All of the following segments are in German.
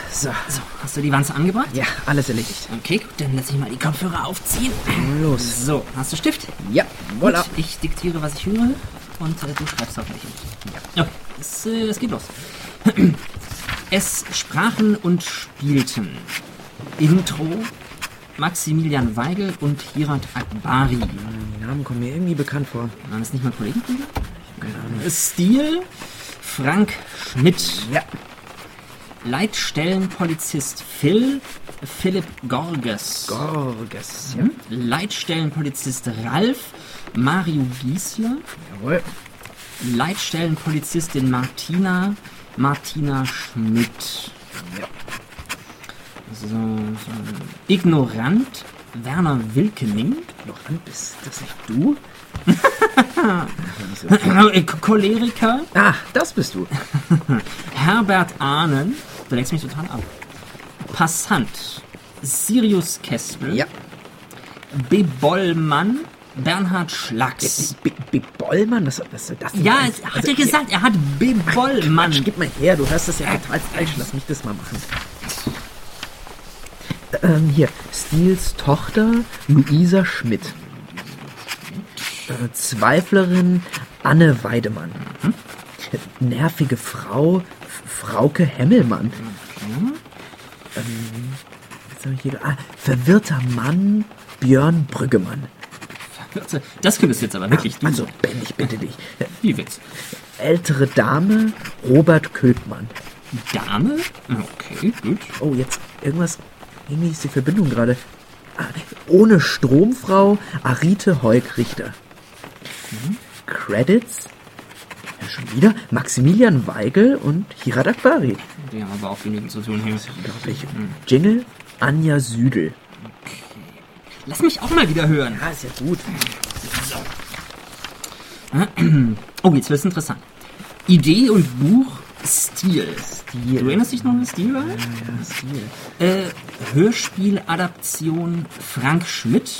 So, hast du die Wanze angebracht? ja, alles erledigt. Okay, gut, dann lass ich mal die Kopfhörer aufziehen. Los. So, hast du Stift? Ja, voilà. Gut, ich diktiere, was ich höre und du schreibst auch gleich mit. Okay, es geht los. Es sprachen und spielten Intro Maximilian Weigel und Hirat Akbari. Die Namen kommen mir irgendwie bekannt vor. Waren das nicht mal Kollegen von dir? Keine Ahnung. Stil Frank Schmidt. Ja. Leitstellenpolizist Philipp Gorges. Gorges, ja. Leitstellenpolizist Ralf Mario Giesler. Jawohl. Leitstellenpolizistin Martina Schmidt. Ja. So. Ignorant Werner Wilkening. Ignorant, bist das nicht du? Choleriker Ah, das bist du. Herbert Ahnen. Du lenkst mich total ab. Passant Sirius Kespel. Ja. Bebollmann Bernhard Schlacks. Bollmann? Was soll das denn? Ja, hat er gesagt, er hat Bebollmann. Gib mal her, du hörst das ja total falsch. Lass mich das mal machen. Hier, Stils Tochter Luisa Schmidt. Zweiflerin Anne Weidemann. Nervige Frau Frauke Hemmelmann. Was habe ich hier? Verwirrter Mann Björn Brüggemann. Das könntest du jetzt aber wirklich Also, Ben, ich bitte dich. Wie willst Ältere Dame Robert Köpmann. Dame? Okay, gut. Oh, jetzt irgendwas. Irgendwie ist die Verbindung gerade. Ohne Stromfrau Arite Heuk-Richter. Credits. Ja, schon wieder. Maximilian Weigel und Hirat Akbari. Die haben aber auch genügend zu tun hier. Unglaublich. Jingle Anja Südel. Lass mich auch mal wieder hören. Ja, ist ja gut. Oh, jetzt wird's interessant. Idee und Buch Stil. Stil. Du erinnerst dich noch an Stil, oder? Ja, Stil. Hörspieladaption Frank Schmidt.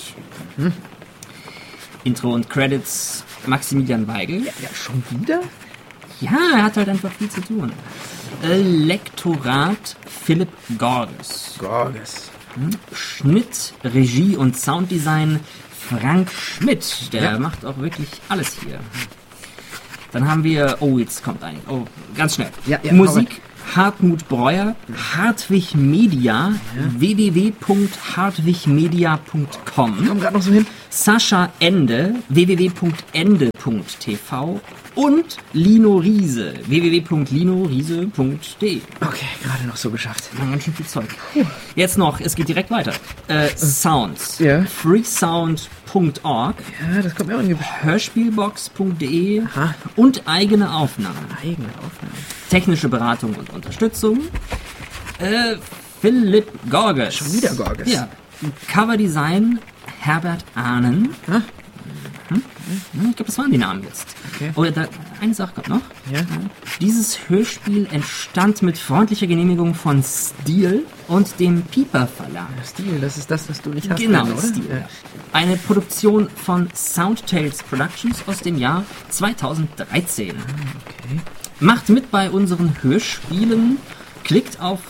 Intro und Credits Maximilian Weigel. Ja, schon wieder? Ja, er hat halt einfach viel zu tun. Lektorat Philipp Gorges. Gorges. Schnitt, Regie und Sounddesign Frank Schmidt. Der macht auch wirklich alles hier. Dann haben wir, jetzt kommt ein, ganz schnell. Ja, Musik Hartmut Breuer, Hartwig Media, www.hartwigmedia.com. Komm gerade noch so hin. Sascha Ende, www.ende.tv und Lino Riese, www.linoriese.de. Okay, gerade noch so geschafft. Ganz schön viel Zeug. Jetzt noch, es geht direkt weiter. Sounds. Ja. freesound.org, Ja, das kommt mir auch irgendwie hörspielbox.de Aha. und eigene Aufnahmen. eigene Aufnahme. Technische Beratung und Unterstützung. Philipp Gorges. Schon wieder Gorges. Ja. Coverdesign Herbert Ahnen. Ah. Ich glaube, das waren die Namen jetzt. Okay. Oh, eine Sache kommt noch. Ja. Dieses Hörspiel entstand mit freundlicher Genehmigung von Stil und dem Piper Verlag. Stil, das ist das, was du nicht hast. Genau, oder? Stil. Ja. Eine Produktion von Soundtales Productions aus dem Jahr 2013. Okay. Macht mit bei unseren Hörspielen. Klickt auf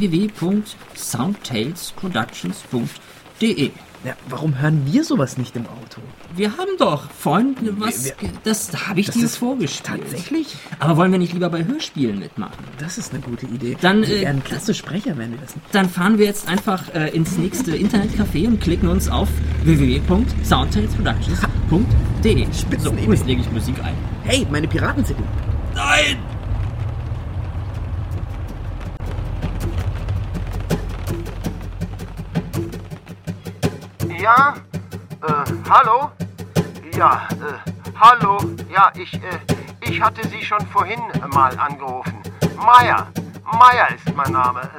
www.soundtalesproductions.de. Ja, warum hören wir sowas nicht im Auto? Wir haben doch vorhin das habe ich dir vorgespielt. Tatsächlich? Aber wollen wir nicht lieber bei Hörspielen mitmachen? Das ist eine gute Idee. Dann, wir wären klasse Sprecher, wenn wir das nicht. Dann fahren wir jetzt einfach ins nächste Internetcafé und klicken uns auf www.soundtalesproductions.de. So, Spitzenidee. und jetzt lege ich Musik ein. Hey, meine Piraten-CD. Nein! Ja? Hallo? Ja, hallo? Ja, ich hatte Sie schon vorhin mal angerufen. Meier ist mein Name.